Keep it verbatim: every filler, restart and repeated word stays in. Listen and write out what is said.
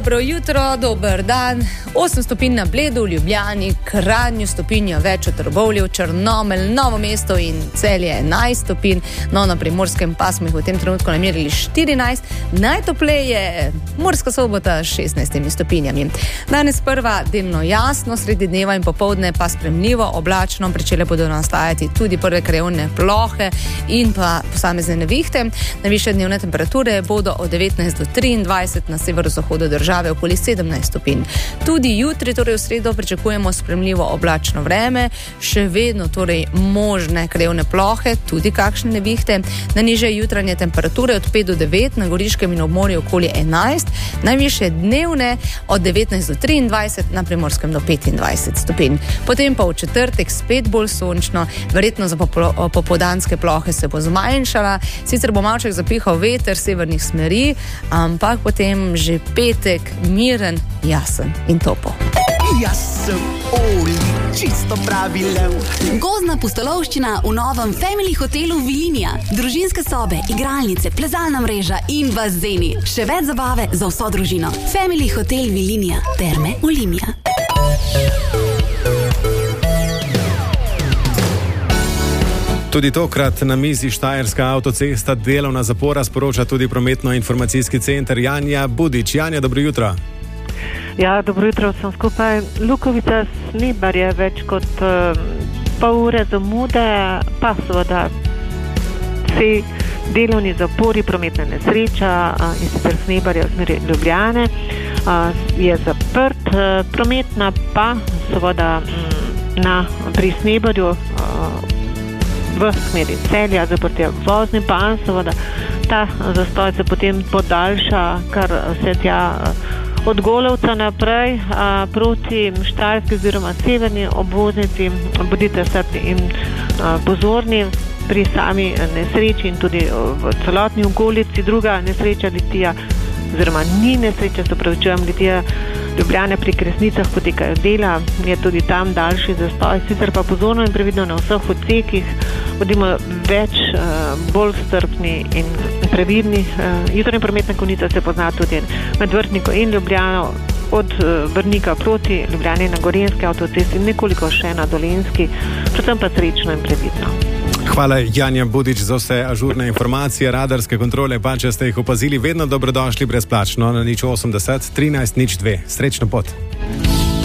Dobro jutro, dober dan. osem stopinj na Bledu, v Ljubljani, Kranju stopinjo več v Trbovlju, Črnomelj, Novo mesto in Celje enajst stopinj, no na primorskem pa smo jih v tem trenutku namerili štirinajst, najtopleje Murska Sobota s šestnajstimi stopinjami. Danes prva delno jasno, sredi dneva in popoldne pa spremljivo oblačno, pričele bodo nastajati tudi prve krajevne plohe in pa posamezne nevihte. Najvišje dnevne temperature bodo od devetnajst do triindvajset, na severozahodu države okoli sedemnajst stopinj. Tudi jutri, torej v sredo, pričakujemo spremljivo oblačno vreme, še vedno torej možne krajevne plohe, tudi kakšne nevihte. Na nižje jutranje temperature od pet do devet, na Goriškem in obmorju okoli enajst, najvišje dnevne od devetnajst do triindvajset, na Primorskem do petindvajset stopinj. Potem pa v četrtek spet bolj sončno, verjetno za popoldanske plohe se bo zmanjšala, sicer bo malček zapihal veter severnih smeri, ampak potem že petek miren, jasen in topo. Jaz sem Oli, čisto pravi lev. Gozdna pustolovščina v novem Family hotelu Vilinija. Družinske sobe, igralnice, plezalna mreža in bazeni. Še več zabave za vso družino. Family hotel Vilinija. Terme Olimia. Tudi tokrat na mizi Štajerska avtocesta delovna zapora, sporoča tudi prometno-informacijski center. Janja Budič. Janja, dobro jutro. Ja, dobro jutro vsem skupaj. Lukovica Snebar je več kot uh, pol ure zamude, pa seveda vsi delovni zapori, prometna nesreča uh, in sicer Snebar je v smeri Ljubljane, uh, je zaprt, uh, prometna pa seveda um, na pri Snebarju uh, v smeri Celja, zaprt je vozni pas, seveda ta zastoj se potem podaljša, kar se tja uh, od Golovca naprej a, proti Štajerski oziroma severni obvoznici. Bodite strpni in a, pozorni pri sami nesreči in tudi v celotni okolici. Druga nesreča Litija, oziroma ni nesreča, se pravičujem, Litija Ljubljane pri Kresnicah potekajo dela, je tudi tam daljši zastoj, sicer pa pozorno in previdno na vseh odsekih, bodimo več, bolj strpni in previdni. Jutranja prometna konica se pozna tudi med Vrhnikom in Ljubljano, od Brnika proti Ljubljani na Gorenjski avtocesti, nekoliko še na Dolenjski, predvsem pa srečno in previdno. Hvala, Janja Budič, za vse ažurne informacije. Radarske kontrole pa, če ste jih opazili, vedno dobrodošli brezplačno na nič osemdeset trinajst nič dve. Srečno pot.